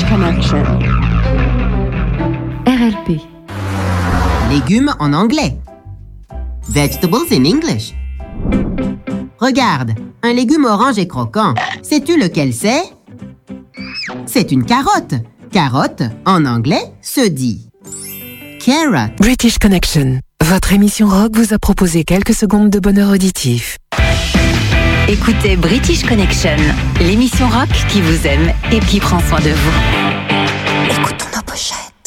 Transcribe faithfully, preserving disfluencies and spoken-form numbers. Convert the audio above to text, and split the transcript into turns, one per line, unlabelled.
British Connection. R L P.
Légumes en anglais. Vegetables in English. Regarde, un légume orange et croquant. Sais-tu lequel c'est? C'est une carotte. Carotte, en anglais, se dit carrot.
British Connection. Votre émission rock vous a proposé quelques secondes de bonheur auditif.
Écoutez British Connection, l'émission rock qui vous aime et qui prend soin de vous. Écoutons.